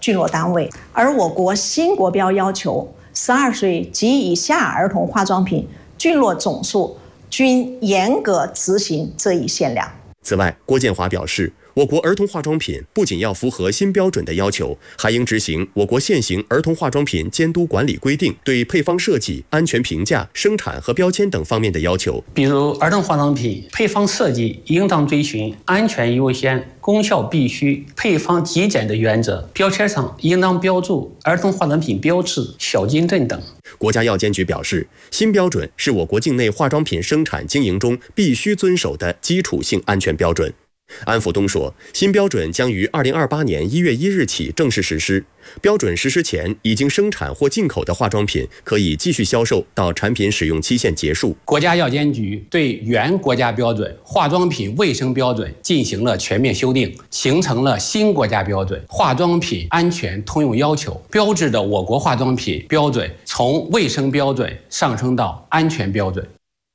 菌落单位。而我国新国标要求12岁及以下儿童化妆品菌落总数均严格执行这一限量。 此外，郭建华表示，我国儿童化妆品不仅要符合新标准的要求，还应执行我国现行儿童化妆品监督管理规定对配方设计、安全评价、生产和标签等方面的要求。 比如，儿童化妆品配方设计应当遵循安全优先、功效必须、配方极简的原则，标签上应当标注儿童化妆品标志、小金镇等。 国家药监局表示，新标准是我国境内化妆品生产经营中必须遵守的基础性安全标准。安福东说，新标准将于2028年1月1日起正式实施。标准实施前已经生产或进口的化妆品可以继续销售到产品使用期限结束。 国家药监局对原国家标准化妆品卫生标准进行了全面修订，形成了新国家标准化妆品安全通用要求，标志着我国化妆品标准从卫生标准上升到安全标准。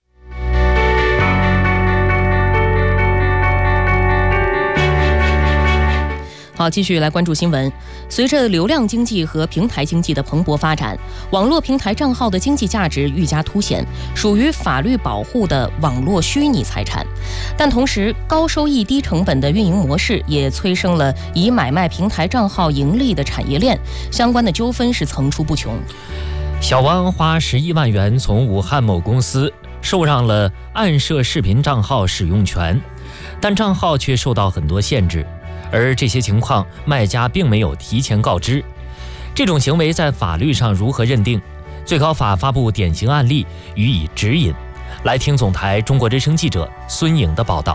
好，继续来关注新闻。随着流量经济和平台经济的蓬勃发展，网络平台账号的经济价值愈加凸显，属于法律保护的网络虚拟财产。但同时，高收益低成本的运营模式也催生了以买卖平台账号盈利的产业链，相关的纠纷是层出不穷。 小汪花11万元从武汉某公司受让了暗设视频账号使用权，但账号却受到很多限制。而这些情况，卖家并没有提前告知。这种行为在法律上如何认定？最高法发布典型案例予以指引。来听总台中国之声记者孙颖的报道。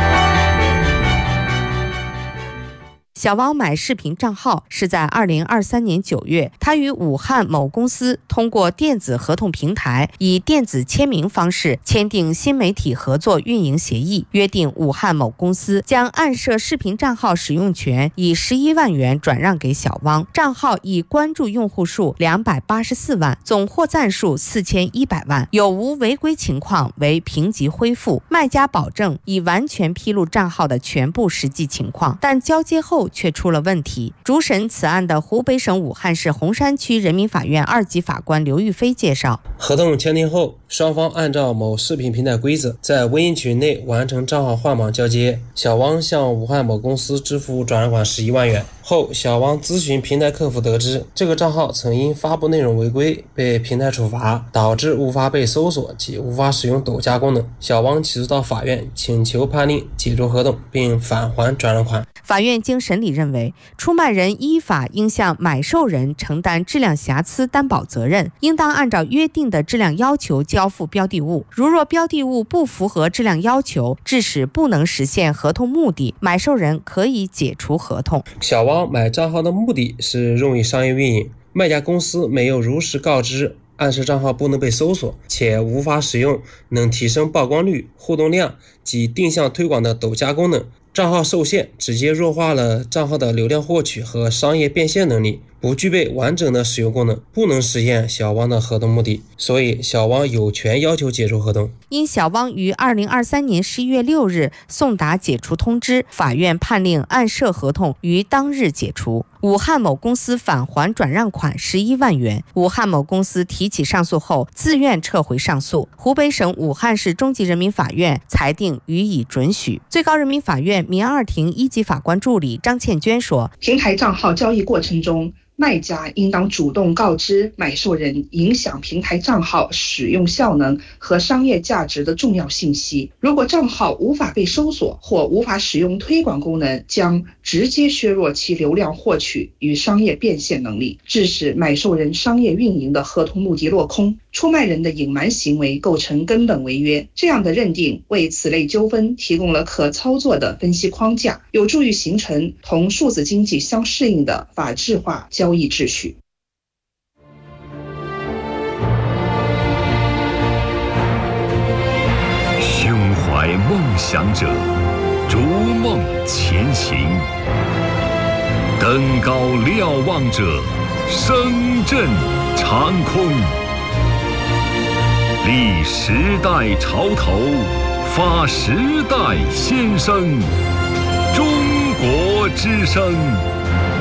小汪买视频账号是在2023年9月，他与武汉某公司通过电子合同平台，以电子签名方式签订新媒体合作运营协议，约定武汉某公司将暗设视频账号使用权以11万元转让给小汪，账号已关注用户数284万，总获赞数4100万，有无违规情况为评级恢复。卖家保证已完全披露账号的全部实际情况，但交接后却出了问题。主审此案的湖北省武汉市洪山区人民法院2级法官刘玉飞介绍， 合同签订后，双方按照某视频平台规则，在微信群内完成账号换码交接。小汪向武汉某公司支付转让款11万元后，小汪咨询平台客服得知，这个账号曾因发布内容违规被平台处罚，导致无法被搜索及无法使用抖加功能。小汪起诉到法院，请求判令解除合同并返还转让款。 法院经审理认为，出卖人依法应向买受人承担质量瑕疵担保责任，应当按照约定的质量要求交付标的物。如若标的物不符合质量要求，致使不能实现合同目的，买受人可以解除合同。 小汪买账号的目的是用于商业运营，卖家公司没有如实告知暗示账号不能被搜索，且无法使用能提升曝光率、互动量及定向推广的抖加功能，账号受限，直接弱化了账号的流量获取和商业变现能力，不具备完整的使用功能，不能实现小汪的合同目的，所以小汪有权要求解除合同。 因小汪于2023年11月6日送达解除通知，法院判令暗设合同于当日解除。武汉某公司返还转让款11万元，武汉某公司提起上诉后自愿撤回上诉，湖北省武汉市中级人民法院裁定予以准许。最高人民法院民二庭1级法官助理张倩娟说， 平台账号交易过程中，卖家应当主动告知买受人影响平台账号使用效能和商业价值的重要信息。如果账号无法被搜索或无法使用推广功能，将直接削弱其流量获取与商业变现能力，致使买受人商业运营的合同目的落空。出卖人的隐瞒行为构成根本违约，这样的认定为此类纠纷提供了可操作的分析框架，有助于形成同数字经济相适应的法治化交易秩序。 胸怀梦想者，逐梦前行；登高瞭望者，声震长空。立时代潮头，发时代先声。中国之声。